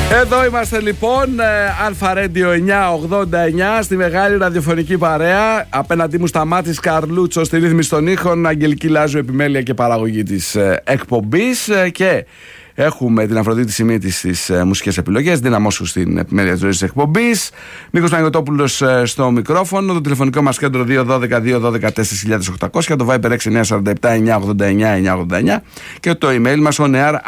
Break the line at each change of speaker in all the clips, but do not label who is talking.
Εδώ είμαστε λοιπόν, Αλφα Radio 989, στη μεγάλη ραδιοφωνική παρέα. Απέναντί μου Σταμάτης Καρλούτσος στη ρύθμιση των ήχων, Αγγελική Λάζου, επιμέλεια και παραγωγή της εκπομπής. Και έχουμε την Αφροδίτη Σιμίτης στις μουσικές επιλογές, Δίνα Μόσχου στην επιμέλεια της ροής της εκπομπής, Νίκος Παναγιωτόπουλος στο μικρόφωνο, το τηλεφωνικό μας κέντρο 212-212-4800, το Viber 6947-989-989 και το email μας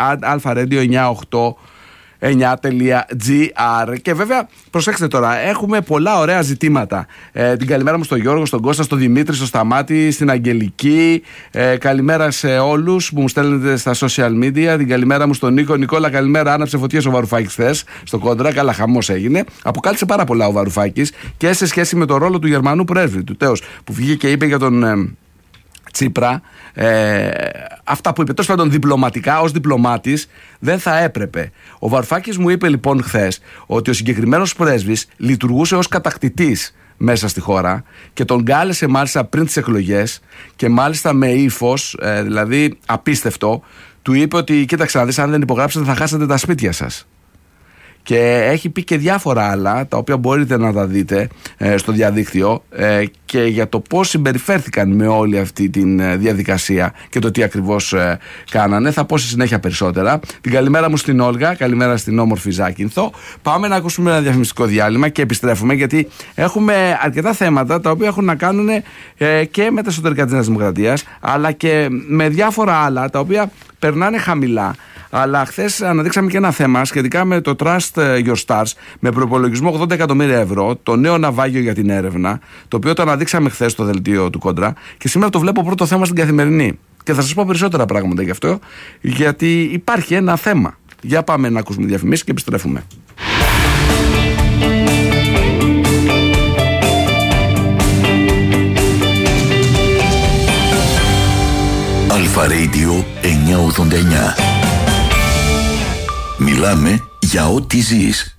onear@alpha-radio989.gr. Και βέβαια, προσέξτε τώρα, έχουμε πολλά ωραία ζητήματα. Την καλημέρα μου στον Γιώργο, στον Κώστα, στον Δημήτρη, στον Σταμάτη, στην Αγγελική. Καλημέρα σε όλους που μου στέλνετε στα social media. Την καλημέρα μου στον Νίκο. Νικόλα, καλημέρα. Άναψε φωτιές ο Βαρουφάκης χθες στο Κόντρα. Καλά, χαμός έγινε. Αποκάλυψε πάρα πολλά ο Βαρουφάκης και σε σχέση με το ρόλο του Γερμανού πρέσβη, του Τέος, που βγήκε και είπε για τον Τσίπρα, αυτά που είπε, τόσο πάντων διπλωματικά, ως διπλωμάτης δεν θα έπρεπε. Ο Βαρουφάκης μου είπε λοιπόν χθες ότι ο συγκεκριμένος πρέσβης λειτουργούσε ως κατακτητής μέσα στη χώρα και τον κάλεσε μάλιστα πριν τις εκλογές και μάλιστα με ύφος, δηλαδή απίστευτο, του είπε ότι κοίταξε να δεις, αν δεν υπογράψετε θα χάσετε τα σπίτια σας. Και έχει πει και διάφορα άλλα, τα οποία μπορείτε να τα δείτε στο διαδίκτυο, και για το πώς συμπεριφέρθηκαν με όλη αυτή τη διαδικασία και το τι ακριβώς κάνανε. Θα πω στη συνέχεια περισσότερα. Την καλημέρα μου στην Όλγα, καλημέρα στην όμορφη Ζάκυνθο. Πάμε να ακούσουμε ένα διαφημιστικό διάλειμμα και επιστρέφουμε, γιατί έχουμε αρκετά θέματα τα οποία έχουν να κάνουν και με τα εσωτερικά της Νέας Δημοκρατίας, αλλά και με διάφορα άλλα τα οποία περνάνε χαμηλά. Αλλά χθες αναδείξαμε και ένα θέμα σχετικά με το Trust Your Stars, με προϋπολογισμό 80 εκατομμύρια ευρώ, το νέο ναυάγιο για την έρευνα, το οποίο το αναδείξαμε χθες στο δελτίο του Κόντρα, και σήμερα το βλέπω πρώτο θέμα στην Καθημερινή. Και θα σας πω περισσότερα πράγματα γι' αυτό, γιατί υπάρχει ένα θέμα. Για πάμε να ακούσουμε διαφημίσεις και επιστρέφουμε.
Αλφα Radio 989. Μιλάμε για ό,τι ζεις.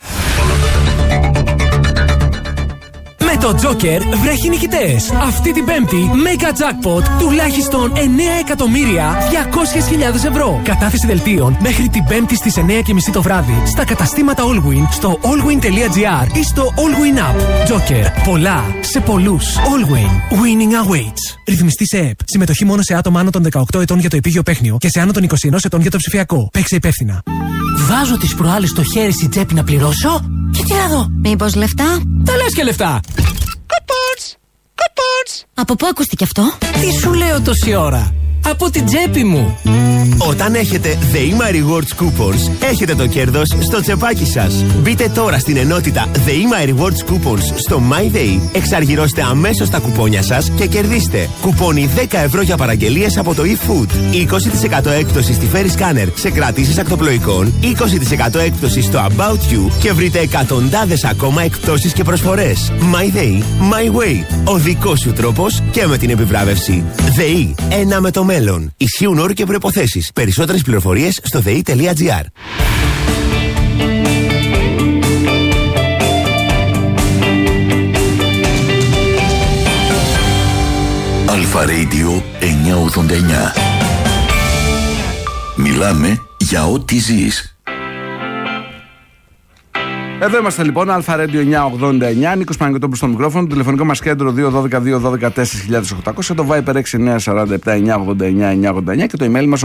Με το Joker βρέχει νικητές. Αυτή την Πέμπτη, Mega Jackpot τουλάχιστον 9.200.000 ευρώ. Κατάθεση δελτίων μέχρι την Πέμπτη στις 9:30 το βράδυ στα καταστήματα Allwin, στο allwin.gr ή στο Allwin App. Joker. Πολλά σε πολλούς. Allwin. Winning awaits. Ρυθμιστή σε ΕΠ. Συμμετοχή μόνο σε άτομα άνω των 18 ετών για το επίγειο παίχνιο και σε άνω των 21 ετών για το ψηφιακό. Παίξε υπεύθυνα.
Βάζω τις προάλλες στο χέρι στην τσέπη να πληρώσω και τι να δω.
Μήπως λεφτά?
Τα λες και λεφτά.
Κοπότς. Από πού ακούστηκε αυτό?
Τι σου λέω τόση ώρα? Από την τσέπη μου.
Όταν έχετε The My Rewards Coupons, έχετε το κέρδος στο τσεπάκι σας. Μπείτε τώρα στην ενότητα The My Rewards Coupons στο MyDay, εξαργυρώστε αμέσως τα κουπόνια σας και κερδίστε κουπόνι 10 ευρώ για παραγγελίες από το eFood, 20% έκπτωση στη Ferry Scanner σε κρατήσεις ακτοπλοϊκών, 20% έκπτωση στο About You και βρείτε εκατοντάδες ακόμα εκπτώσεις και προσφορές. MyDay, My Way. Ο δικός σου τρόπος και με την επιβράβευση. ΔΕΗ, ένα με το μέλλον. Ισχύουν όροι και προϋποθέσεις. Περισσότερες πληροφορίες στο dei.gr.
Αλφα Radio 989. Μιλάμε για ό,τι ζεις.
Εδώ είμαστε λοιπόν, Αλφα Radio 989, Νίκος Παναγιωτόπουλος στο μικρόφωνο, το τηλεφωνικό μας κέντρο 212-212-4800, το Viber 6947-989-989 και το email μας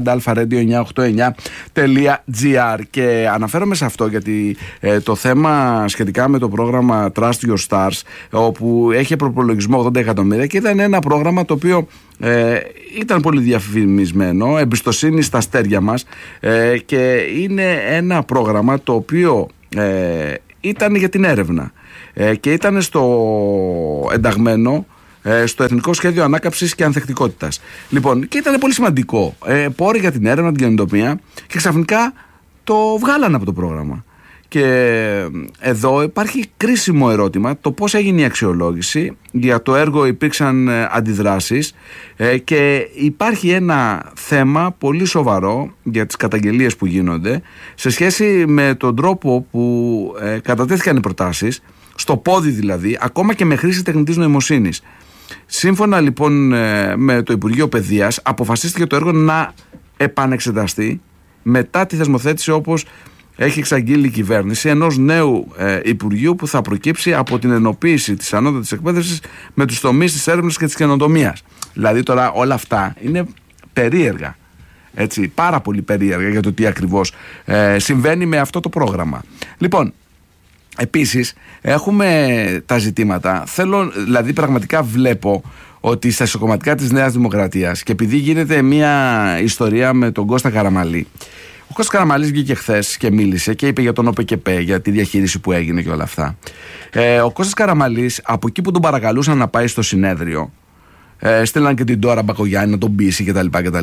onear@alpha-radio989.gr. Και αναφέρομαι σε αυτό γιατί το θέμα σχετικά με το πρόγραμμα Trust Your Stars, όπου έχει προπολογισμό 80 εκατομμύρια και ήταν ένα πρόγραμμα το οποίο ήταν πολύ διαφημισμένο, εμπιστοσύνη στα αστέρια μας, και είναι ένα πρόγραμμα το οποίο ήταν για την έρευνα και ήταν ενταγμένο στο Εθνικό Σχέδιο Ανάκαμψης και Ανθεκτικότητας. Λοιπόν, και ήταν πολύ σημαντικό. Πόροι για την έρευνα, την καινοτομία, και ξαφνικά το βγάλανε από το πρόγραμμα. Και εδώ υπάρχει κρίσιμο ερώτημα, το πώς έγινε η αξιολόγηση. Για το έργο υπήρξαν αντιδράσεις και υπάρχει ένα θέμα πολύ σοβαρό για τις καταγγελίες που γίνονται σε σχέση με τον τρόπο που κατατέθηκαν οι προτάσεις, στο πόδι δηλαδή, ακόμα και με χρήση τεχνητής νοημοσύνης. Σύμφωνα λοιπόν με το Υπουργείο Παιδείας, αποφασίστηκε το έργο να επανεξεταστεί μετά τη θεσμοθέτηση, όπως έχει εξαγγείλει η κυβέρνηση ενός νέου Υπουργείου που θα προκύψει από την ενοποίηση της ανώτατης εκπαίδευσης με τους τομείς της έρευνας και της καινοτομίας. Δηλαδή τώρα όλα αυτά είναι περίεργα. Έτσι, πάρα πολύ περίεργα για το τι ακριβώς συμβαίνει με αυτό το πρόγραμμα. Λοιπόν, επίσης έχουμε τα ζητήματα. Δηλαδή πραγματικά βλέπω ότι στα ισοκομματικά της Νέας Δημοκρατίας, και επειδή γίνεται μια ιστορία με τον Κώστα Καραμαλή, ο Κώστας Καραμαλής βγήκε χθες και μίλησε και είπε για τον ΟΠΕΚΕΠΕ, για τη διαχείριση που έγινε και όλα αυτά. Ο Κώστας Καραμαλής, από εκεί που τον παρακαλούσαν να πάει στο συνέδριο, στείλαν και την Ντόρα Μπακογιάννη να τον πείσει κτλ.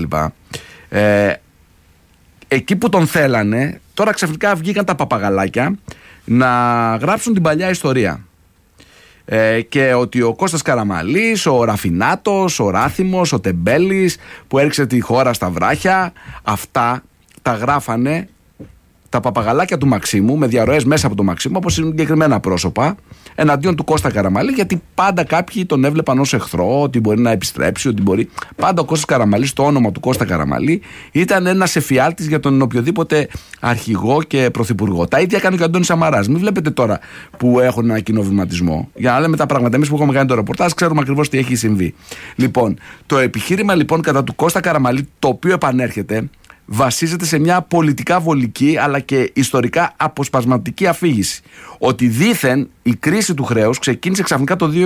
Εκεί που τον θέλανε, τώρα ξαφνικά βγήκαν τα παπαγαλάκια να γράψουν την παλιά ιστορία. Και ότι ο Κώστας Καραμαλής, ο Ραφινάτος, ο Ράθιμος, ο Τεμπέλης που έριξε τη χώρα στα βράχια, αυτά τα γράφανε τα παπαγαλάκια του Μαξίμου με διαρροές μέσα από το Μαξίμου από συγκεκριμένα πρόσωπα εναντίον του Κώστα Καραμαλή, γιατί πάντα κάποιοι τον έβλεπαν ως εχθρό, ότι μπορεί να επιστρέψει, ότι μπορεί. Πάντα ο Κώστας Καραμαλής, το όνομα του Κώστα Καραμαλή, ήταν ένας εφιάλτης για τον οποιοδήποτε αρχηγό και πρωθυπουργό. Τα ίδια έκανε και ο Αντώνης Σαμαράς. Μην βλέπετε τώρα που έχουν ένα κοινό βηματισμό. Για να λέμε τα πράγματα, εμείς που έχουμε κάνει το ρεπορτάζ, ξέρουμε ακριβώς τι έχει συμβεί. Λοιπόν, το επιχείρημα λοιπόν κατά του Κώστα Καραμαλή, το οποίο επανέρχεται, βασίζεται σε μια πολιτικά βολική αλλά και ιστορικά αποσπασματική αφήγηση. Ότι δήθεν η κρίση του χρέους ξεκίνησε ξαφνικά το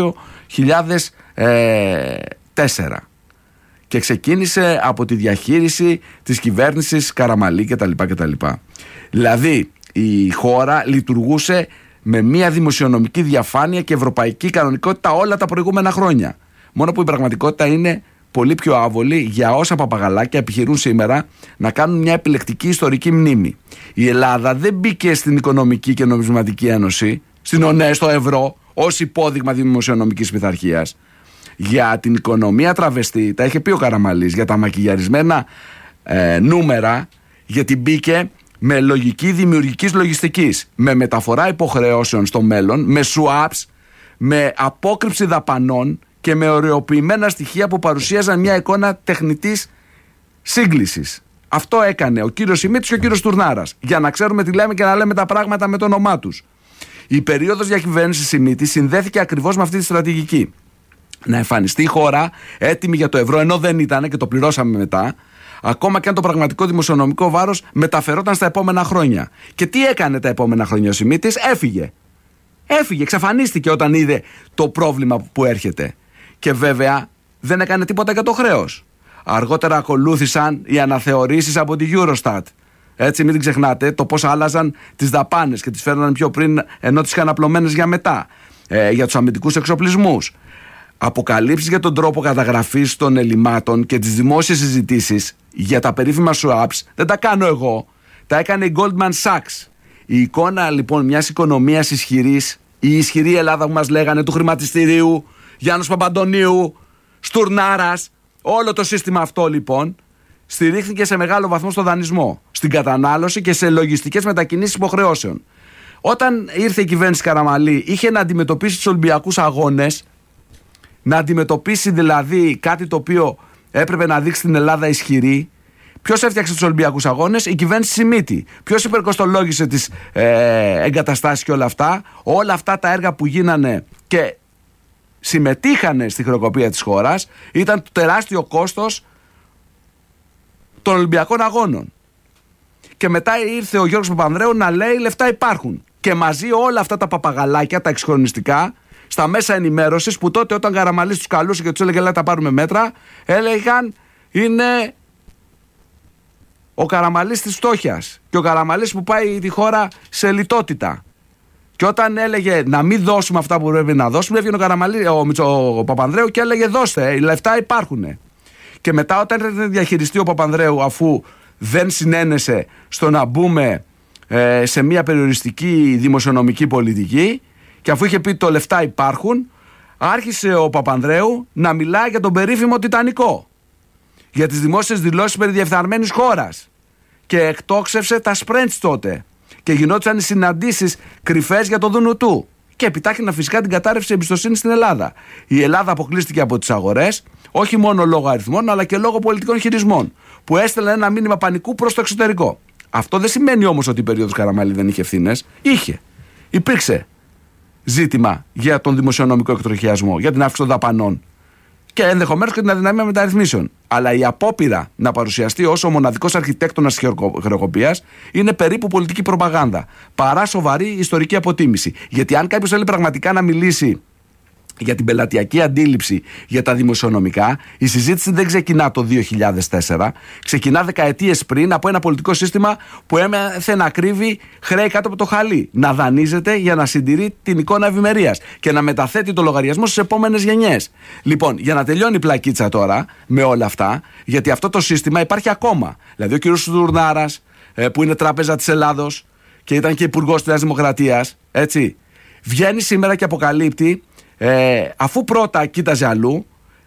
2004 και ξεκίνησε από τη διαχείριση της κυβέρνησης Καραμαλή κτλ. Δηλαδή η χώρα λειτουργούσε με μια δημοσιονομική διαφάνεια και ευρωπαϊκή κανονικότητα όλα τα προηγούμενα χρόνια. Μόνο που η πραγματικότητα είναι πολύ πιο άβολη για όσα παπαγαλάκια επιχειρούν σήμερα να κάνουν μια επιλεκτική ιστορική μνήμη. Η Ελλάδα δεν μπήκε στην Οικονομική και Νομισματική Ένωση, στην ΟΝΕ, στο ευρώ, ως υπόδειγμα δημοσιονομικής πειθαρχίας. Για την οικονομία τραβεστή, τα είχε πει ο Καραμαλής, για τα μακιγιαρισμένα νούμερα, γιατί μπήκε με λογική δημιουργικής λογιστικής, με μεταφορά υποχρεώσεων στο μέλλον, με swaps, με απόκρυψη δαπανών και με ωρεοποιημένα στοιχεία που παρουσίαζαν μια εικόνα τεχνητής σύγκλησης. Αυτό έκανε ο κύριος Σιμίτης και ο κύριος Τουρνάρας, για να ξέρουμε τι λέμε και να λέμε τα πράγματα με το όνομά τους. Η περίοδος διακυβέρνησης Σιμίτη συνδέθηκε ακριβώς με αυτή τη στρατηγική. Να εμφανιστεί η χώρα έτοιμη για το ευρώ, ενώ δεν ήταν και το πληρώσαμε μετά, ακόμα και αν το πραγματικό δημοσιονομικό βάρος μεταφερόταν στα επόμενα χρόνια. Και τι έκανε τα επόμενα χρόνια ο Σιμίτης? Έφυγε, εξαφανίστηκε όταν είδε το πρόβλημα που έρχεται. Και βέβαια δεν έκανε τίποτα για το χρέος. Αργότερα ακολούθησαν οι αναθεωρήσεις από τη Eurostat. Έτσι, μην την ξεχνάτε, το πώς άλλαζαν τις δαπάνες και τις φέρναν πιο πριν, ενώ τις είχαν απλωμένες για μετά. Για τους αμυντικούς εξοπλισμούς. Αποκαλύψεις για τον τρόπο καταγραφής των ελλημάτων και τις δημόσιες συζητήσεις για τα περίφημα swaps δεν τα κάνω εγώ. Τα έκανε η Goldman Sachs. Η εικόνα λοιπόν μιας οικονομίας ισχυρής, η ισχυρή Ελλάδα που μας λέγανε, του χρηματιστηρίου, Γιάννος Παπαντονίου, Στουρνάρας, όλο το σύστημα αυτό λοιπόν στηρίχθηκε σε μεγάλο βαθμό στο δανεισμό, στην κατανάλωση και σε λογιστικές μετακινήσεις υποχρεώσεων. Όταν ήρθε η κυβέρνηση Καραμαλή, είχε να αντιμετωπίσει τους Ολυμπιακούς Αγώνες, να αντιμετωπίσει δηλαδή κάτι το οποίο έπρεπε να δείξει την Ελλάδα ισχυρή. Ποιος έφτιαξε τους Ολυμπιακούς Αγώνες? Η κυβέρνηση Σιμίτη. Ποιος υπερκοστολόγησε τις εγκαταστάσεις και όλα αυτά? Όλα αυτά τα έργα που γίνανε και συμμετείχανε στη χρεοκοπία της χώρας ήταν το τεράστιο κόστος των Ολυμπιακών Αγώνων. Και μετά ήρθε ο Γιώργος Παπανδρέου να λέει λεφτά υπάρχουν. Και μαζί όλα αυτά τα παπαγαλάκια, τα εξχρονιστικά, στα μέσα ενημέρωσης, που τότε όταν Καραμαλής τους καλούσε και τους έλεγε λέτε τα πάρουμε μέτρα, έλεγαν είναι ο Καραμαλής της φτώχειας και ο Καραμαλής που πάει τη χώρα σε λιτότητα. Και όταν έλεγε να μην δώσουμε αυτά που πρέπει να δώσουμε, έβγαινε ο Παπανδρέου και έλεγε δώστε, οι λεφτά υπάρχουν. Και μετά όταν έρθει να διαχειριστεί ο Παπανδρέου, αφού δεν συνένεσε στο να μπούμε σε μια περιοριστική δημοσιονομική πολιτική και αφού είχε πει το λεφτά υπάρχουν, άρχισε ο Παπανδρέου να μιλάει για τον περίφημο Τιτανικό, για τις δημόσιες δηλώσεις περί διεφθαρμένης χώρας και εκτόξευσε τα σπρέντς τότε και γινόντουσαν οι συναντήσεις κρυφές για το Δουνουτού και επιτάχυνα φυσικά την κατάρρευση εμπιστοσύνης στην Ελλάδα. Η Ελλάδα αποκλείστηκε από τις αγορές, όχι μόνο λόγω αριθμών αλλά και λόγω πολιτικών χειρισμών που έστελναν ένα μήνυμα πανικού προς το εξωτερικό. Αυτό δεν σημαίνει όμως ότι η περίοδος Καραμαλή δεν είχε ευθύνες. Υπήρξε ζήτημα για τον δημοσιονομικό εκτροχιασμό, για την αύξηση των δαπανών και ενδεχομένως και την αδυναμία μεταρρυθμίσεων. Αλλά η απόπειρα να παρουσιαστεί ως ο μοναδικός αρχιτέκτονας της χρεοκοπίας είναι περίπου πολιτική προπαγάνδα, παρά σοβαρή ιστορική αποτίμηση. Γιατί αν κάποιος θέλει πραγματικά να μιλήσει για την πελατειακή αντίληψη για τα δημοσιονομικά, η συζήτηση δεν ξεκινά το 2004, ξεκινά δεκαετίες πριν από ένα πολιτικό σύστημα που έμαθε να κρύβει χρέη κάτω από το χαλί, να δανείζεται για να συντηρεί την εικόνα ευημερίας και να μεταθέτει το λογαριασμό στις επόμενες γενιές. Λοιπόν, για να τελειώνει η πλακίτσα τώρα με όλα αυτά, γιατί αυτό το σύστημα υπάρχει ακόμα. Δηλαδή, ο κ. Στουρνάρας, που είναι Τράπεζα της Ελλάδος και ήταν και υπουργός της Νέας Δημοκρατίας, έτσι, βγαίνει σήμερα και αποκαλύπτει. Αφού πρώτα κοίταζε αλλού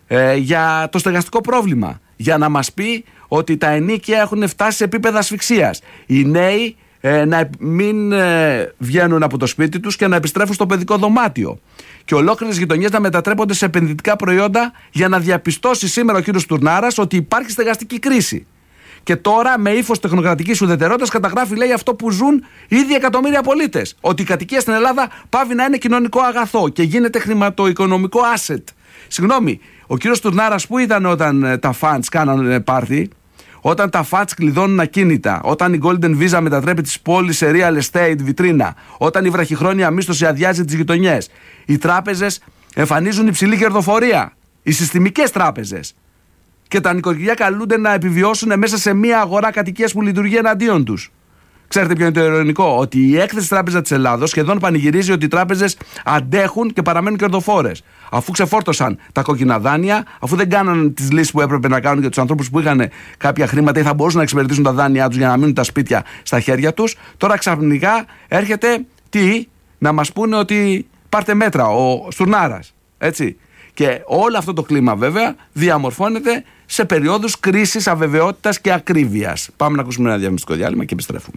για το στεγαστικό πρόβλημα, για να μας πει ότι τα ενοίκια έχουν φτάσει σε επίπεδα ασφυξίας. Οι νέοι να μην βγαίνουν από το σπίτι τους και να επιστρέφουν στο παιδικό δωμάτιο. Και ολόκληρες γειτονιές να μετατρέπονται σε επενδυτικά προϊόντα, για να διαπιστώσει σήμερα ο κύριος Τουρνάρας ότι υπάρχει στεγαστική κρίση. Και τώρα με ύφος τεχνοκρατικής ουδετερότητας καταγράφει, λέει, αυτό που ζουν ήδη εκατομμύρια πολίτες. Ότι η κατοικία στην Ελλάδα πάβει να είναι κοινωνικό αγαθό και γίνεται χρηματοοικονομικό asset. Συγγνώμη, ο κύριος Τουρνάρας που ήταν όταν τα funds κάνανε πάρτι, όταν τα funds κλειδώνουν ακίνητα, όταν η Golden Visa μετατρέπει τις πόλεις σε real estate βιτρίνα, όταν η βραχυχρόνια μίσθωση αδειάζει τις γειτονιές, οι τράπεζες εμφανίζουν υψηλή κερδοφορία, οι συστημικές τράπεζες. Και τα νοικοκυριά καλούνται να επιβιώσουν μέσα σε μια αγορά κατοικίας που λειτουργεί εναντίον τους. Ξέρετε ποιο είναι το ειρωνικό? Ότι η έκθεση Τράπεζα της Ελλάδος σχεδόν πανηγυρίζει ότι οι τράπεζες αντέχουν και παραμένουν κερδοφόρες. Αφού ξεφόρτωσαν τα κόκκινα δάνεια, αφού δεν κάναν τις λύσεις που έπρεπε να κάνουν για τους ανθρώπους που είχαν κάποια χρήματα ή θα μπορούσαν να εξυπηρετήσουν τα δάνειά τους για να μείνουν τα σπίτια στα χέρια τους, τώρα ξαφνικά έρχεται να μας πούνε ότι πάρτε μέτρα, ο Στουρνάρας. Έτσι. Και όλο αυτό το κλίμα βέβαια διαμορφώνεται σε περιόδους κρίσης, αβεβαιότητας και ακρίβειας. Πάμε να ακούσουμε ένα διαφημιστικό διάλειμμα και επιστρέφουμε.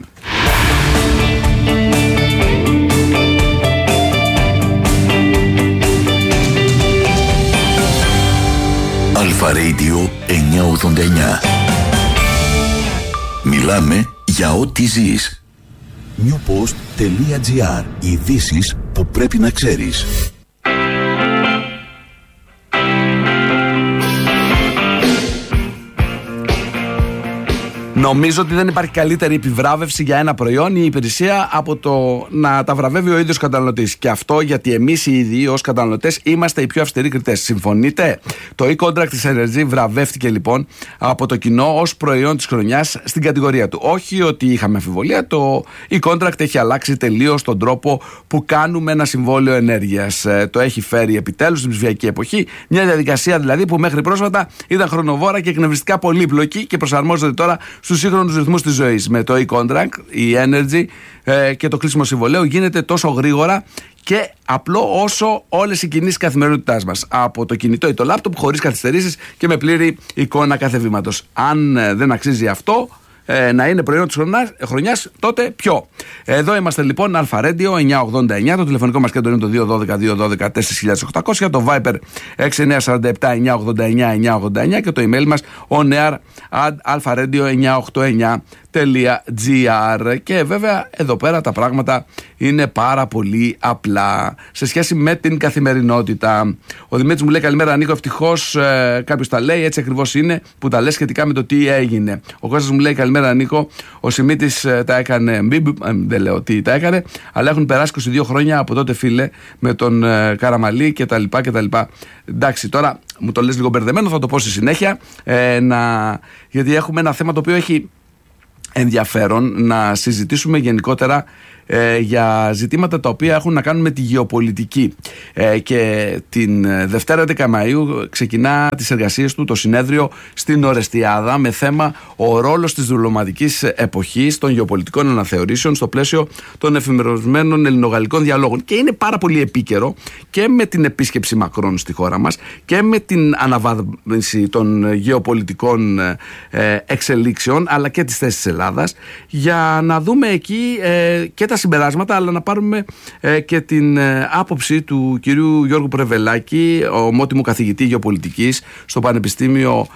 Αλφα Radio 989. Μιλάμε για ό,τι ζεις. Newpost.gr. Ειδήσεις που πρέπει να ξέρεις.
Νομίζω ότι δεν υπάρχει καλύτερη επιβράβευση για ένα προϊόν ή υπηρεσία από το να τα βραβεύει ο ίδιος καταναλωτής. Και αυτό γιατί εμείς οι ίδιοι ως καταναλωτές είμαστε οι πιο αυστηροί κριτές. Συμφωνείτε? Το e-contract της Energy βραβεύτηκε λοιπόν από το κοινό ως προϊόν της χρονιάς στην κατηγορία του. Όχι ότι είχαμε αμφιβολία, το e-contract έχει αλλάξει τελείως τον τρόπο που κάνουμε ένα συμβόλαιο ενέργειας. Το έχει φέρει επιτέλους στην ψηφιακή εποχή. Μια διαδικασία δηλαδή που μέχρι πρόσφατα ήταν χρονοβόρα και εκνευριστικά πολύπλοκη και προσαρμόζεται τώρα στους σύγχρονους ρυθμούς της ζωής. Με το e-contract, η Energy και το κλείσιμο συμβολέου γίνεται τόσο γρήγορα και απλό όσο όλες οι κινήσεις καθημερινότητάς μας. Από το κινητό ή το λάπτοπ, χωρίς καθυστερήσεις και με πλήρη εικόνα κάθε βήματος. Αν δεν αξίζει αυτό να είναι προϊόν της χρονιάς, τότε ποιο? Εδώ είμαστε λοιπόν, Αλφα Radio 989. Το τηλεφωνικό μας κέντρο είναι το 212-212-4800. Το Viber 6947-989-989 και το email μας onear@alfaradio989.gr. Και βέβαια εδώ πέρα τα πράγματα είναι πάρα πολύ απλά σε σχέση με την καθημερινότητα. Ο Δημήτρης μου λέει καλημέρα Νίκο, ευτυχώς κάποιος τα λέει, έτσι ακριβώς είναι που τα λέει σχετικά με το τι έγινε. Ο Κώστας μου λέει καλημέρα Νίκο, ο Σιμίτης τα έκανε, δεν λέω τι τα έκανε, αλλά έχουν περάσει 22 χρόνια από τότε φίλε με τον Καραμαλή κτλ. Εντάξει, τώρα μου το λες λίγο μπερδεμένο, θα το πω στη συνέχεια, γιατί έχουμε ένα θέμα το οποίο έχει ενδιαφέρον να συζητήσουμε γενικότερα για ζητήματα τα οποία έχουν να κάνουν με τη γεωπολιτική. Και την Δευτέρα 11 Μαΐου ξεκινά τις εργασίες του το συνέδριο στην Ορεστιάδα με θέμα ο ρόλος της διπλωματικής εποχής των γεωπολιτικών αναθεωρήσεων στο πλαίσιο των εφημερισμένων ελληνογαλλικών διαλόγων. Και είναι πάρα πολύ επίκαιρο και με την επίσκεψη Μακρόν στη χώρα μας και με την αναβάθμιση των γεωπολιτικών εξελίξεων αλλά και τις θέσεις της Ελλάδας, για να δούμε εκεί και τα συμπεράσματα, αλλά να πάρουμε και την άποψη του κυρίου Γιώργου Πρεβελάκη, ομότιμου καθηγητή γεωπολιτικής στο Πανεπιστήμιο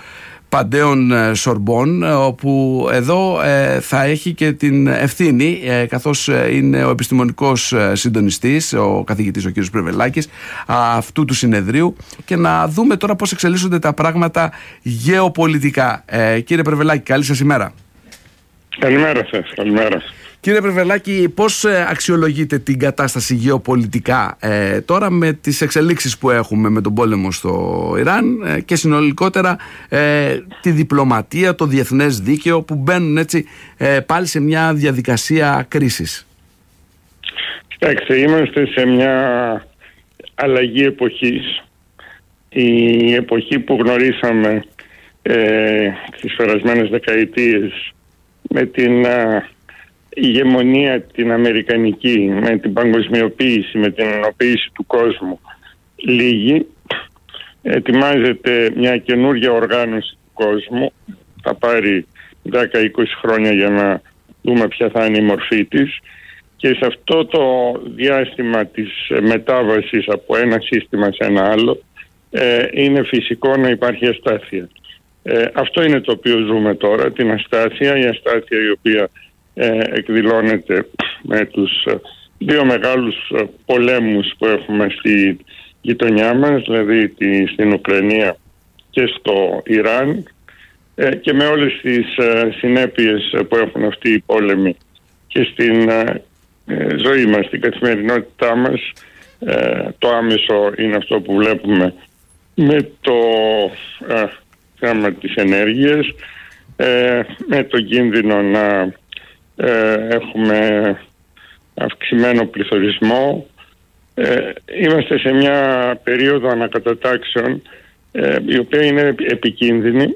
Παντέων Σορμπών, όπου εδώ θα έχει και την ευθύνη, καθώς είναι ο επιστημονικός συντονιστής, ο καθηγητής ο κ. Πρεβελάκης, αυτού του συνεδρίου, και να δούμε τώρα πώς εξελίσσονται τα πράγματα γεωπολιτικά. Κύριε Πρεβελάκη, καλή σας ημέρα.
Καλημέρα σας, καλημέρα.
Κύριε Πρεβελάκη, πώς αξιολογείτε την κατάσταση γεωπολιτικά τώρα με τις εξελίξεις που έχουμε με τον πόλεμο στο Ιράν και συνολικότερα τη διπλωματία, το διεθνές δίκαιο που μπαίνουν έτσι πάλι σε μια διαδικασία κρίσης?
Κοιτάξτε, είμαστε σε μια αλλαγή εποχής. Η εποχή που γνωρίσαμε τις περασμένες δεκαετίες με την ηγεμονία την αμερικανική, με την παγκοσμιοποίηση, με την ενοποίηση του κόσμου λίγη. Ετοιμάζεται μια καινούργια οργάνωση του κόσμου. Θα πάρει 10-20 χρόνια για να δούμε ποια θα είναι η μορφή της, και σε αυτό το διάστημα της μετάβασης από ένα σύστημα σε ένα άλλο είναι φυσικό να υπάρχει αστάθεια. Αυτό είναι το οποίο ζούμε τώρα, την αστάθεια, η αστάθεια η οποία εκδηλώνεται με τους δύο μεγάλους πολέμους που έχουμε στη γειτονιά μας, δηλαδή στην Ουκρανία και στο Ιράν, και με όλες τις συνέπειες που έχουν αυτοί οι πόλεμοι και στην ζωή μας, στην καθημερινότητά μας. Το άμεσο είναι αυτό που βλέπουμε με το θέμα της ενέργειας, με το κίνδυνο να έχουμε αυξημένο πληθωρισμό. Είμαστε σε μια περίοδο ανακατατάξεων η οποία είναι επικίνδυνη.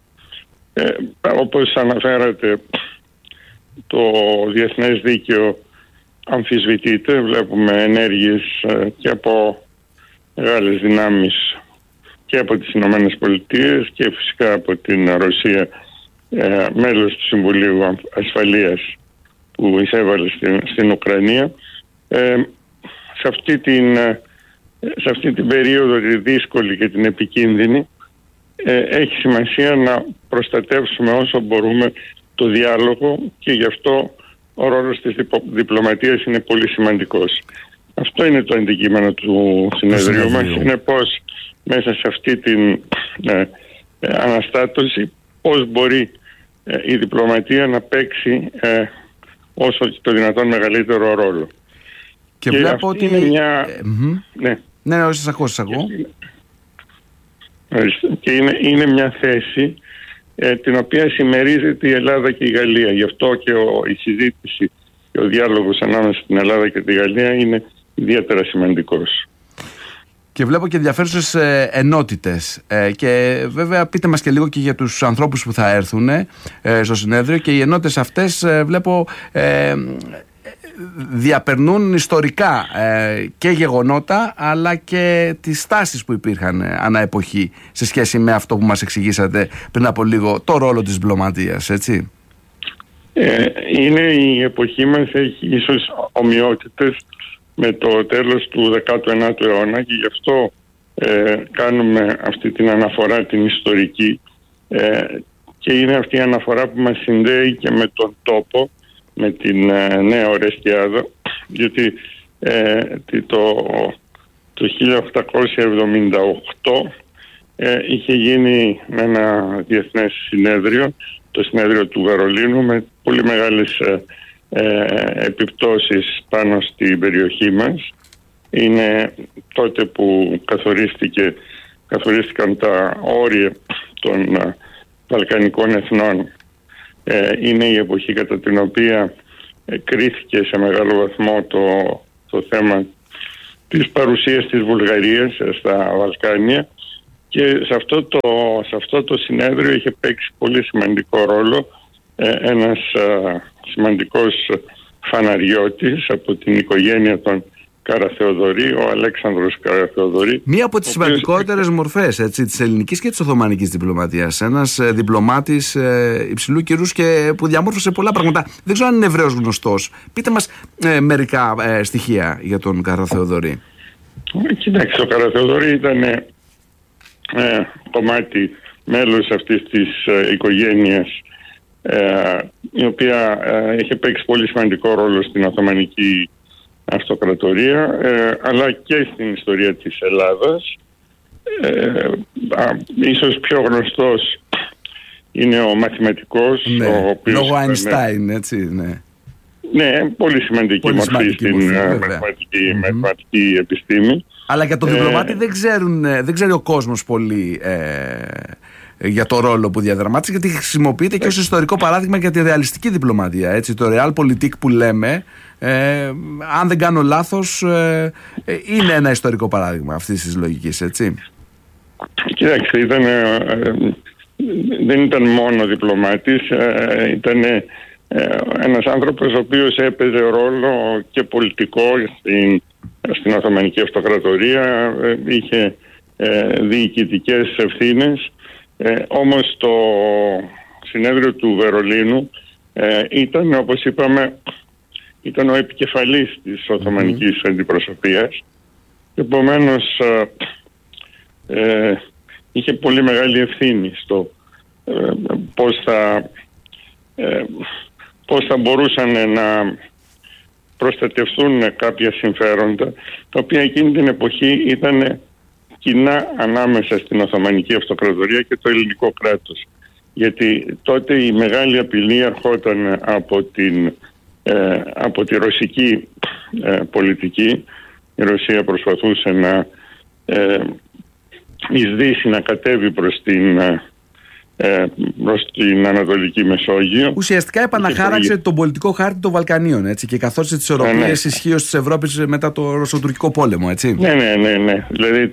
Όπως αναφέρατε, το διεθνές δίκαιο αμφισβητείται. Βλέπουμε ενέργειες και από μεγάλες δυνάμεις και από τις Ηνωμένες Πολιτείες και φυσικά από την Ρωσία, μέλος του Συμβουλίου Ασφαλείας που εισέβαλε στην Ουκρανία. Σε αυτή την περίοδο τη δύσκολη και την επικίνδυνη έχει σημασία να προστατεύσουμε όσο μπορούμε το διάλογο, και γι' αυτό ο ρόλος της διπλωματίας είναι πολύ σημαντικός. Αυτό είναι το αντικείμενο του συνεδρίου μας. Είναι πώς μέσα σε αυτή την αναστάτωση, πώς μπορεί η διπλωματία να παίξει όσο το δυνατόν μεγαλύτερο ρόλο.
Και βλέπω ότι
είναι μια...
Ναι, όχι, σας ακούω.
Και είναι μια θέση την οποία συμμερίζεται η Ελλάδα και η Γαλλία. Γι' αυτό και η συζήτηση και ο διάλογος ανάμεσα στην Ελλάδα και τη Γαλλία είναι ιδιαίτερα σημαντικός.
Και βλέπω και ενδιαφέρουσες ενότητες. Και βέβαια πείτε μας και λίγο και για τους ανθρώπους που θα έρθουν στο συνέδριο. Και οι ενότητες αυτές βλέπω διαπερνούν ιστορικά και γεγονότα, αλλά και τις στάσεις που υπήρχαν ανά εποχή σε σχέση με αυτό που μας εξηγήσατε πριν από λίγο, το ρόλο της διπλωματίας, έτσι.
Είναι η εποχή μας, έχει ίσως ομοιότητες με το τέλος του 19ου αιώνα, και γι' αυτό κάνουμε αυτή την αναφορά την ιστορική, και είναι αυτή η αναφορά που μας συνδέει και με τον τόπο, με την Νέα Ορεστιάδα, διότι το 1878 είχε γίνει ένα διεθνές συνέδριο, το συνέδριο του Βερολίνου, με πολύ μεγάλες επιπτώσεις πάνω στην περιοχή μας. Είναι τότε που καθορίστηκαν τα όρια των Βαλκανικών εθνών. Είναι η εποχή κατά την οποία κρίθηκε σε μεγάλο βαθμό το θέμα της παρουσίας της Βουλγαρίας στα Βαλκάνια, και σε αυτό το συνέδριο είχε παίξει πολύ σημαντικό ρόλο ένας σημαντικός φαναριώτης από την οικογένεια των Καραθεοδωρή, ο Αλέξανδρος Καραθεοδωρή.
Μία από τις σημαντικότερες μορφές, έτσι, της ελληνικής και της οθωμανικής διπλωματίας. Ένας διπλωμάτης υψηλού κύρους και που διαμόρφωσε πολλά πράγματα. Δεν ξέρω αν είναι ευρέως γνωστός. Πείτε μας μερικά στοιχεία για τον Καραθεοδωρή.
Κοιτάξτε, ο Καραθεοδωρή ήταν κομμάτι μέλος αυτής της οικογένειας, η οποία είχε παίξει πολύ σημαντικό ρόλο στην Οθωμανική Αυτοκρατορία, αλλά και στην ιστορία της Ελλάδας. Ίσως πιο γνωστός είναι ο μαθηματικός,
ναι,
ο οποίος
λόγω Αϊνστάιν, έτσι, ναι.
Ναι, πολύ σημαντική μορφή στην μαθηματική επιστήμη.
Αλλά για τον διπλωμάτη δεν ξέρει ο κόσμος πολύ για το ρόλο που διαδραμάτισε, γιατί χρησιμοποιείται και ως ιστορικό παράδειγμα για τη ρεαλιστική διπλωματία. Έτσι, το Realpolitik που λέμε, αν δεν κάνω λάθος, είναι ένα ιστορικό παράδειγμα αυτής της λογικής, έτσι.
Κοιτάξτε, δεν ήταν μόνο διπλωμάτης, ήταν ένας άνθρωπος ο οποίος έπαιζε ρόλο και πολιτικό στην Οθωμανική Αυτοκρατορία, είχε διοικητικές ευθύνες, όμως το συνέδριο του Βερολίνου ήταν, όπως είπαμε, ήταν ο επικεφαλής της Οθωμανικής αντιπροσωπείας. Επομένως είχε πολύ μεγάλη ευθύνη στο πώς θα μπορούσαν να προστατευτούν κάποια συμφέροντα, τα οποία εκείνη την εποχή ήταν κοινά ανάμεσα στην Οθωμανική Αυτοκρατορία και το ελληνικό κράτος. Γιατί τότε η μεγάλη απειλή ερχόταν από τη ρωσική πολιτική. Η Ρωσία προσπαθούσε να εισδύσει, να κατέβει προς την Ανατολική Μεσόγειο.
Ουσιαστικά επαναχάραξε τον πολιτικό χάρτη των Βαλκανίων, έτσι, και καθόρισε τις ισορροπίες ισχύως της Ευρώπης μετά το Ρωσοτουρκικό πόλεμο, έτσι.
Ναι. Δηλαδή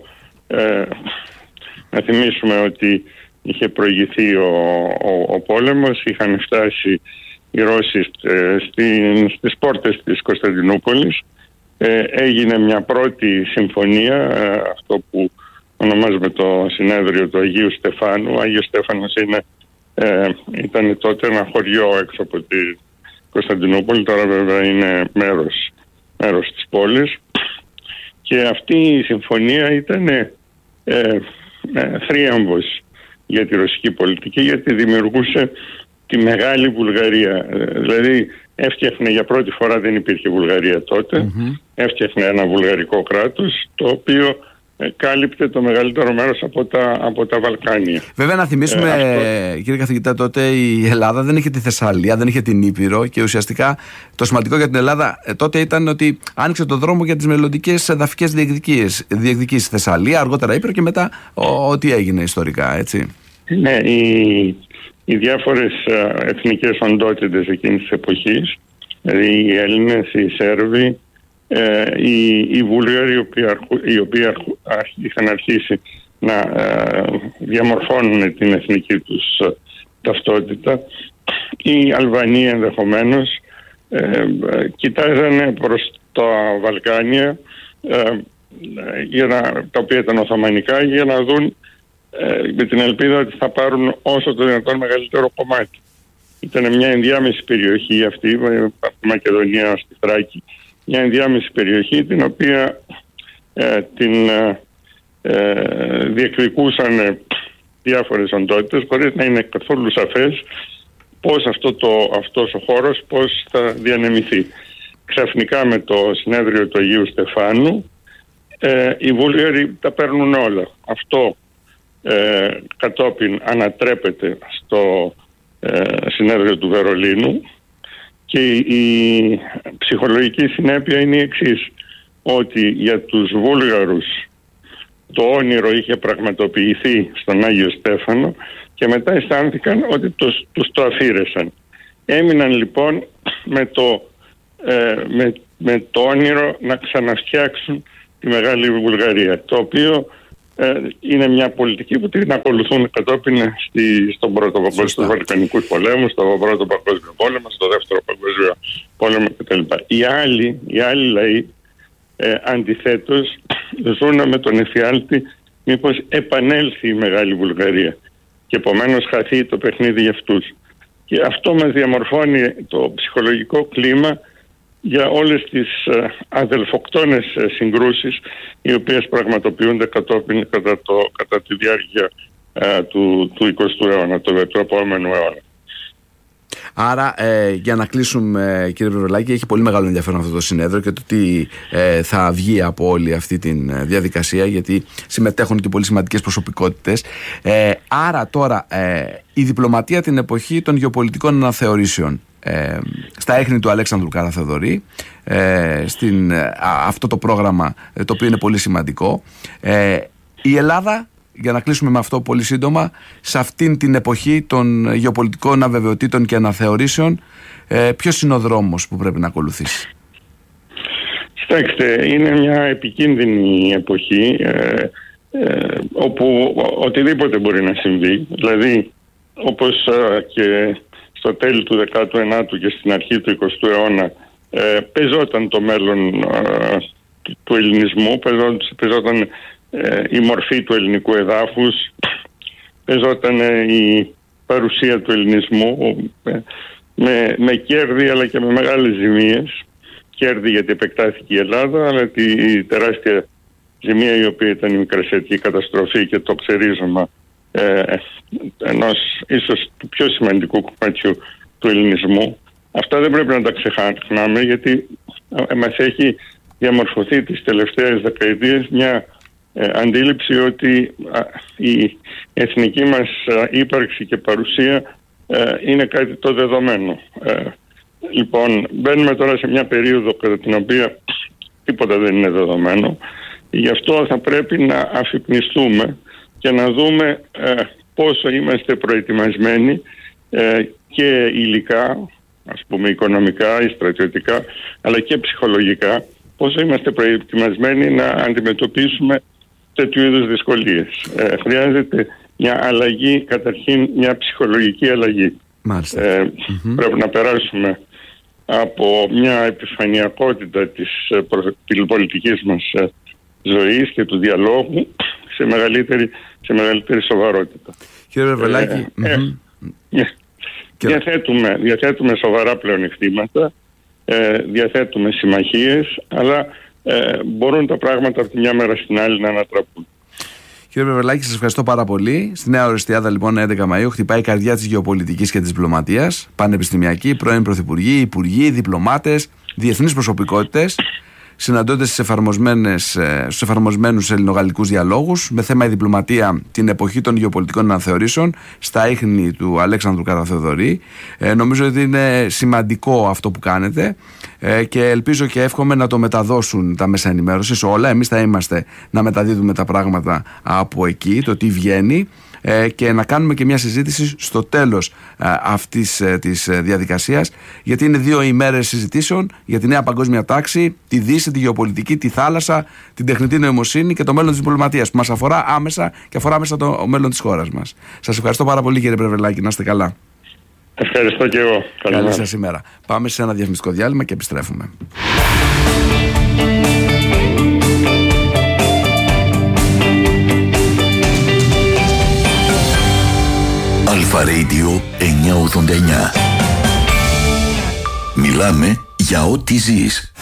να θυμίσουμε ότι είχε προηγηθεί ο πόλεμος, είχαν φτάσει οι Ρώσοι στις πόρτες της Κωνσταντινούπολης, έγινε μια πρώτη συμφωνία, αυτό που ονομάζουμε το συνέδριο του Αγίου Στεφάνου. Ο Άγιος Στέφανος ήταν τότε ένα χωριό έξω από τη Κωνσταντινούπολη, τώρα βέβαια είναι μέρος της πόλης, και αυτή η συμφωνία ήταν θρίαμβος για τη ρωσική πολιτική, γιατί δημιουργούσε τη Μεγάλη Βουλγαρία. Δηλαδή έφτιαχνε, για πρώτη φορά, δεν υπήρχε Βουλγαρία τότε, έφτιαχνε ένα βουλγαρικό κράτος, το οποίο κάλυπτε το μεγαλύτερο μέρος από τα Βαλκάνια.
Βέβαια, να θυμίσουμε, κύριε καθηγητά, τότε η Ελλάδα δεν είχε τη Θεσσαλία, δεν είχε την Ήπειρο, και ουσιαστικά το σημαντικό για την Ελλάδα τότε ήταν ότι άνοιξε το δρόμο για τις μελλοντικές εδαφικές διεκδικήσεις. Θεσσαλία, αργότερα Ήπειρο και μετά ό,τι έγινε ιστορικά, έτσι.
Ναι, οι διάφορες εθνικές οντότητες εκείνης της εποχής, δηλαδή οι Έλληνες, οι Σέρβοι, οι Βούλγαροι, οι οποίοι είχαν αρχίσει να διαμορφώνουν την εθνική τους ταυτότητα, οι Αλβανοί ενδεχομένως, κοιτάζανε προς τα Βαλκάνια, τα οποία ήταν Οθωμανικά, για να δουν, με την ελπίδα ότι θα πάρουν όσο το δυνατόν μεγαλύτερο κομμάτι. Ήταν μια ενδιάμεση περιοχή αυτή, από τη Μακεδονία στη Θράκη, μια ενδιάμεση περιοχή, την οποία την διεκδικούσαν διάφορες οντότητες, χωρίς να είναι καθόλου σαφές πώς αυτός ο χώρος πώς θα διανεμηθεί. Ξαφνικά, με το συνέδριο του Αγίου Στεφάνου, οι Βούλγαροι τα παίρνουν όλα. Αυτό κατόπιν ανατρέπεται στο συνέδριο του Βερολίνου, και η ψυχολογική συνέπεια είναι η εξής, ότι για τους Βούλγαρους το όνειρο είχε πραγματοποιηθεί στον Άγιο Στέφανο και μετά αισθάνθηκαν ότι τους το αφήρεσαν. Έμειναν λοιπόν με το όνειρο να ξαναφτιάξουν τη Μεγάλη Βουλγαρία, το οποίο είναι μια πολιτική που την ακολουθούν κατόπιν στον πρώτο παγκόσμιο, στους Βαλκανικούς πολέμους, στον πρώτο παγκόσμιο πόλεμο, στο δεύτερο παγκόσμιο πόλεμο κτλ. Οι άλλοι λαοί αντιθέτως ζουν με τον εφιάλτη μήπως επανέλθει η Μεγάλη Βουλγαρία και επομένως χαθεί το παιχνίδι για αυτούς. Και αυτό μας διαμορφώνει το ψυχολογικό κλίμα για όλες τις αδελφοκτόνες συγκρούσεις, οι οποίες πραγματοποιούνται κατόπιν κατά τη διάρκεια του 20ου αιώνα, του επόμενου αιώνα.
Άρα, για να κλείσουμε, κύριε Βρεβελάκη, έχει πολύ μεγάλο ενδιαφέρον αυτό το συνέδριο και το τι θα βγει από όλη αυτή τη διαδικασία, γιατί συμμετέχουν και πολύ σημαντικές προσωπικότητες. Άρα τώρα η διπλωματία την εποχή των γεωπολιτικών αναθεωρήσεων, στα έχνη του Αλέξανδρου Καραθεοδωρή, αυτό το πρόγραμμα το οποίο είναι πολύ σημαντικό. Η Ελλάδα, για να κλείσουμε με αυτό πολύ σύντομα, σε αυτήν την εποχή των γεωπολιτικών αβεβαιοτήτων και αναθεωρήσεων, ποιος είναι ο δρόμος που πρέπει να ακολουθήσει?
Κοιτάξτε, είναι μια επικίνδυνη εποχή όπου οτιδήποτε μπορεί να συμβεί. Δηλαδή, όπως και στο τέλη του 19ου και στην αρχή του 20ου αιώνα παίζονταν το μέλλον του ελληνισμού, παίζονταν η μορφή του ελληνικού εδάφους, παίζονταν η παρουσία του ελληνισμού με κέρδη αλλά και με μεγάλες ζημίες. Κέρδη γιατί επεκτάθηκε η Ελλάδα, αλλά τη τεράστια ζημία η οποία ήταν η μικρασιατική καταστροφή και το ξερίζωμα ενός ίσως του πιο σημαντικού κομματιού του ελληνισμού. Αυτά δεν πρέπει να τα ξεχνάμε, γιατί μας έχει διαμορφωθεί τις τελευταίες δεκαετίες μια αντίληψη ότι η εθνική μας ύπαρξη και παρουσία είναι κάτι το δεδομένο. Λοιπόν, μπαίνουμε τώρα σε μια περίοδο κατά την οποία τίποτα δεν είναι δεδομένο. Γι' αυτό θα πρέπει να αφυπνιστούμε και να δούμε πόσο είμαστε προετοιμασμένοι και υλικά, ας πούμε οικονομικά ή στρατιωτικά, αλλά και ψυχολογικά, πόσο είμαστε προετοιμασμένοι να αντιμετωπίσουμε τέτοιου είδους δυσκολίες. Χρειάζεται μια αλλαγή, καταρχήν μια ψυχολογική αλλαγή. Πρέπει να περάσουμε από μια επιφανειακότητα της πολιτικής μας ζωής και του διαλόγου σε μεγαλύτερη σοβαρότητα.
Κύριε Βρεβελάκη,
διαθέτουμε σοβαρά πλεονεκτήματα, διαθέτουμε συμμαχίες, αλλά μπορούν τα πράγματα από τη μια μέρα στην άλλη να ανατραπούν.
Κύριε Βρεβελάκη, σας ευχαριστώ πάρα πολύ. Στη Νέα Ορεστιάδα, λοιπόν, 11 Μαΐου, χτυπάει η καρδιά της γεωπολιτικής και της διπλωματίας. Πανεπιστημιακοί, πρώην πρωθυπουργοί, υπουργοί, διπλωμάτες, διεθνείς προσωπικότητες συναντώνται στους εφαρμοσμένους ελληνογαλλικούς διαλόγους με θέμα η διπλωματία την εποχή των γεωπολιτικών αναθεωρήσεων στα ίχνη του Αλέξανδρου Καραθεοδωρή. Νομίζω ότι είναι σημαντικό αυτό που κάνετε και ελπίζω και εύχομαι να το μεταδώσουν τα μέσα ενημέρωσης όλα. Εμείς θα είμαστε να μεταδίδουμε τα πράγματα από εκεί, το τι βγαίνει, και να κάνουμε και μια συζήτηση στο τέλος αυτής της διαδικασίας, γιατί είναι 2 ημέρες συζητήσεων για τη νέα παγκόσμια τάξη, τη Δύση, τη γεωπολιτική, τη θάλασσα, την τεχνητή νοημοσύνη και το μέλλον της διπλωματίας που μας αφορά άμεσα και αφορά άμεσα το μέλλον της χώρας μας. Σας ευχαριστώ πάρα πολύ, κύριε Βρεβελάκη, να είστε καλά.
Ευχαριστώ και εγώ.
Καλή σας ημέρα. Πάμε σε ένα διαφημιστικό διάλειμμα και επιστρέφουμε.
Αλφα Radio 989. Μιλάμε για ό,τι ζεις.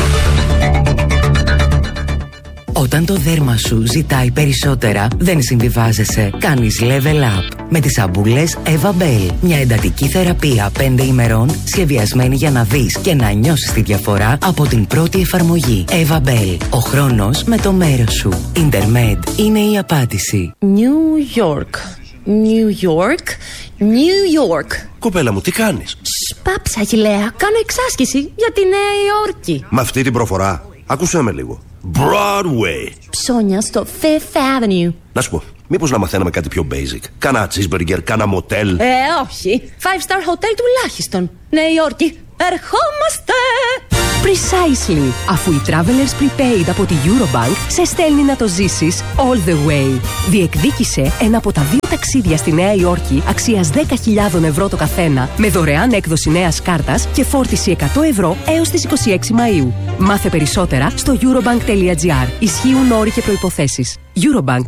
Όταν το δέρμα σου ζητάει περισσότερα, δεν συμβιβάζεσαι. Κάνεις level up με τις σαμπούλες Eva Bell. Μια εντατική θεραπεία 5 ημερών, σχεδιασμένη για να δεις και να νιώσεις τη διαφορά από την πρώτη εφαρμογή. Eva Bell. Ο χρόνος με το μέρος σου. Intermed είναι η απάντηση.
New York. New York. New York.
Κοπέλα μου, τι κάνεις?
Πάψα, Αχιλλέα. Κάνω εξάσκηση για τη Νέα Υόρκη.
Με αυτή την προφορά, άκουσέ με λίγο. Broadway.
Ψώνια στο Fifth Avenue.
Να σου πω, μήπως να μαθαίναμε κάτι πιο basic? Κάνα cheeseburger, κάνα motel.
Όχι. 5-star hotel τουλάχιστον. Νέα Υόρκη. Ερχόμαστε! Precisely. Αφού η Travelers Prepaid από τη Eurobank σε στέλνει να το ζήσεις all the way. Διεκδίκησε ένα από τα 2 ταξίδια στη Νέα Υόρκη αξίας 10.000 ευρώ το καθένα, με δωρεάν έκδοση νέας κάρτας και φόρτιση 100 ευρώ έως τις 26 Μαΐου. Μάθε περισσότερα στο eurobank.gr. Ισχύουν όροι και προϋποθέσεις. Eurobank.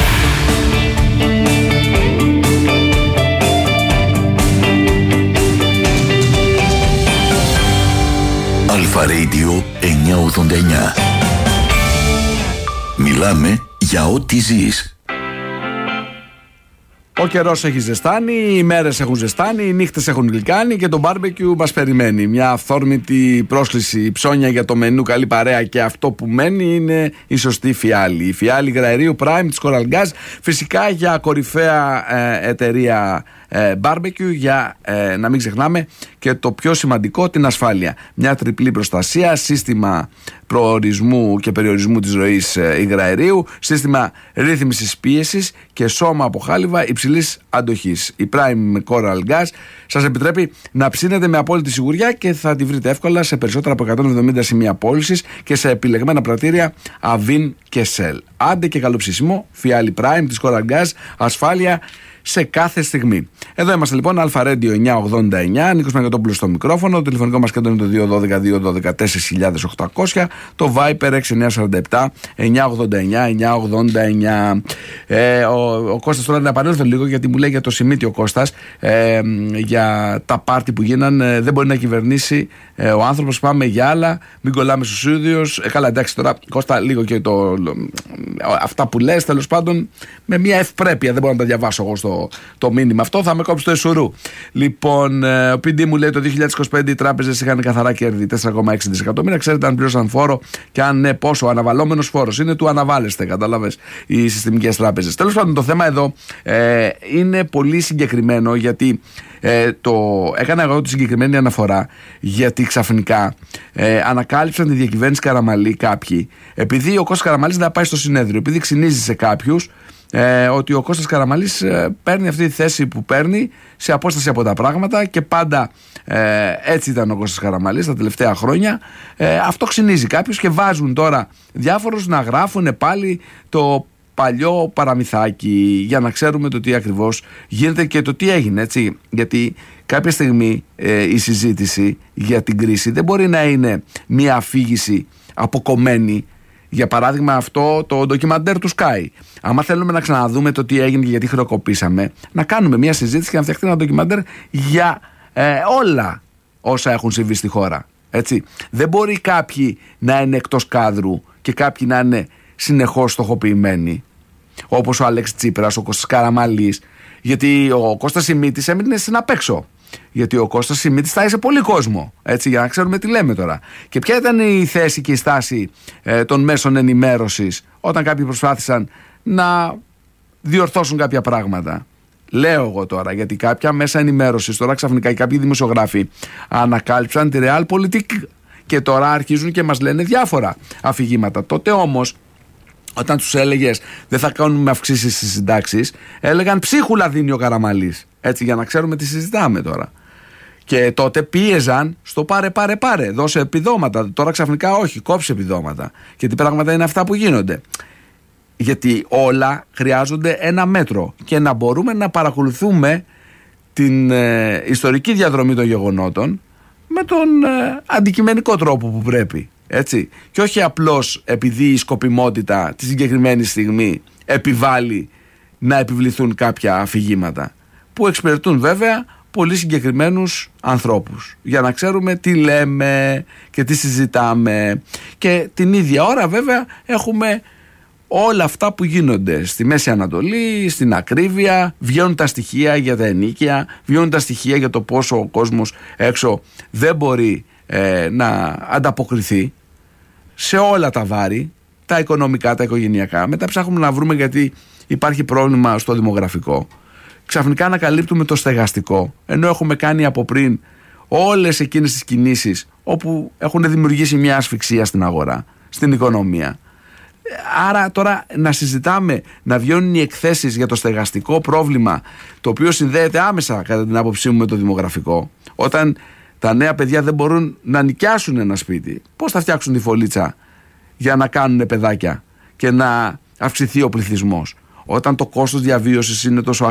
Αλφα Radio 989. Μιλάμε για ό,τι ζεις.
Ο καιρός έχει ζεστάνει, οι μέρες έχουν ζεστάνει, οι νύχτες έχουν γλυκάνει και το μπάρμπεκιου μας περιμένει. Μια αυθόρμητη πρόσκληση, ψώνια για το μενού, καλή παρέα και αυτό που μένει είναι η σωστή φιάλη. Η φιάλη Γραερίου Prime της Coral Gas, φυσικά για κορυφαία εταιρεία μπάρμπεκιου, για να μην ξεχνάμε και το πιο σημαντικό, την ασφάλεια. Μια τριπλή προστασία, σύστημα προορισμού και περιορισμού της ροής υγραερίου, σύστημα ρύθμισης πίεσης και σώμα από χάλιβα υψηλής αντοχής. Η Prime Coral Gas σας επιτρέπει να ψήνετε με απόλυτη σιγουριά και θα τη βρείτε εύκολα σε περισσότερα από 170 σημεία πώλησης και σε επιλεγμένα πρατήρια Avin και Shell. Άντε και καλό ψήσιμο, φιάλη Prime της Coral Gas, ασφάλεια σε κάθε στιγμή. Εδώ είμαστε λοιπόν, Αλφα Radio 989, Νίκος Μεγατόπουλος στο μικρόφωνο, το τηλεφωνικό μας κέντρο είναι το 212-212-4800, το Viper 6947 989-989. Ο Κώστας τώρα να επανέλθω λίγο, γιατί μου λέει για το Σιμίτι ο Κώστας, για τα πάρτι που γίναν, δεν μπορεί να κυβερνήσει ο άνθρωπος, πάμε για άλλα, μην κολλάμε στους ίδιους. Καλά, εντάξει τώρα Κώστα, λίγο και αυτά που λες, τέλος πάντων με μια ευπρέπεια, δεν μπορώ να τα διαβάσω εγώ το μήνυμα αυτό, θα με κόψει το εσουρού. Λοιπόν, ο PD μου λέει το 2025 οι τράπεζες είχαν καθαρά κέρδη 4,6 δισεκατομμύρια. Ξέρετε αν πλήρωσαν φόρο και αν ναι, πόσο. Ο αναβαλόμενος φόρος είναι του αναβάλλεστε, κατάλαβες, οι συστημικές τράπεζες. Τέλος πάντων, το θέμα εδώ είναι πολύ συγκεκριμένο, γιατί έκανα εγώ τη συγκεκριμένη αναφορά, γιατί ξαφνικά ανακάλυψαν τη διακυβέρνηση Καραμαλή κάποιοι, επειδή ο Κώστας Καραμαλής δεν θα πάει στο συνέδριο, επειδή ξυνίζει σε κάποιους ότι ο Κώστας Καραμαλής παίρνει αυτή τη θέση που παίρνει σε απόσταση από τα πράγματα, και πάντα έτσι ήταν ο Κώστας Καραμαλής τα τελευταία χρόνια. Αυτό ξυνίζει κάποιους και βάζουν τώρα διάφορους να γράφουν πάλι το παλιό παραμυθάκι, για να ξέρουμε το τι ακριβώς γίνεται και το τι έγινε, έτσι. Γιατί κάποια στιγμή η συζήτηση για την κρίση δεν μπορεί να είναι μια αφήγηση αποκομμένη. Για παράδειγμα, αυτό το ντοκιμαντέρ του Sky. Άμα θέλουμε να ξαναδούμε το τι έγινε και γιατί χρεοκοπήσαμε, να κάνουμε μια συζήτηση και να φτιαχτεί ένα ντοκιμαντέρ για όλα όσα έχουν συμβεί στη χώρα. Έτσι. Δεν μπορεί κάποιοι να είναι εκτός κάδρου και κάποιοι να είναι συνεχώς στοχοποιημένοι. Όπως ο Αλέξης Τσίπρας, ο Κώστας Καραμαλής. Γιατί ο Κώστας Σιμίτης έμεινε στην απέξω. Γιατί ο Κώστας Σιμίτης θα είσαι πολύ κόσμο. Έτσι, για να ξέρουμε τι λέμε τώρα. Και ποια ήταν η θέση και η στάση των μέσων ενημέρωσης όταν κάποιοι προσπάθησαν να διορθώσουν κάποια πράγματα. Λέω εγώ τώρα, γιατί κάποια μέσα ενημέρωσης τώρα ξαφνικά, κάποιοι δημοσιογράφοι ανακάλυψαν τη Realpolitik και τώρα αρχίζουν και μας λένε διάφορα αφηγήματα. Τότε όμως, όταν τους έλεγες δεν θα κάνουμε αυξήσεις στις συντάξεις, έλεγαν ψίχουλα δίνει ο Καραμαλής. Έτσι, για να ξέρουμε τι συζητάμε τώρα. Και τότε πίεζαν στο πάρε, δώσε επιδόματα. Τώρα ξαφνικά όχι, κόψε επιδόματα. Και τι πράγματα είναι αυτά που γίνονται. Γιατί όλα χρειάζονται ένα μέτρο και να μπορούμε να παρακολουθούμε την ιστορική διαδρομή των γεγονότων με τον αντικειμενικό τρόπο που πρέπει. Έτσι. Και όχι απλώς επειδή η σκοπιμότητα τη συγκεκριμένη στιγμή επιβάλλει να επιβληθούν κάποια αφηγήματα που εξυπηρετούν βέβαια πολύ συγκεκριμένους ανθρώπους, για να ξέρουμε τι λέμε και τι συζητάμε. Και την ίδια ώρα βέβαια έχουμε όλα αυτά που γίνονται στη Μέση Ανατολή, στην ακρίβεια, βγαίνουν τα στοιχεία για τα ενοίκια, βγαίνουν τα στοιχεία για το πόσο ο κόσμος έξω δεν μπορεί να ανταποκριθεί σε όλα τα βάρη, τα οικονομικά, τα οικογενειακά. Μετά ψάχνουμε να βρούμε γιατί υπάρχει πρόβλημα στο δημογραφικό. Ξαφνικά ανακαλύπτουμε το στεγαστικό, ενώ έχουμε κάνει από πριν όλες εκείνες τις κινήσεις όπου έχουν δημιουργήσει μια ασφυξία στην αγορά, στην οικονομία. Άρα τώρα να συζητάμε, να βγαίνουν οι εκθέσεις για το στεγαστικό πρόβλημα, το οποίο συνδέεται άμεσα κατά την άποψή μου με το δημογραφικό. Όταν τα νέα παιδιά δεν μπορούν να νοικιάσουν ένα σπίτι, πώς θα φτιάξουν τη φωλίτσα για να κάνουν παιδάκια και να αυξηθεί ο πληθυσμός, όταν το κόστος διαβίωσης είναι τόσο